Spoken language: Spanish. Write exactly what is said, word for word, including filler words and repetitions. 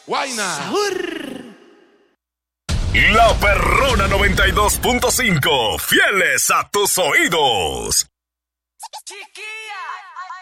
Guayna. La Perrona noventa y dos punto cinco, fieles a tus oídos. Chiquilla.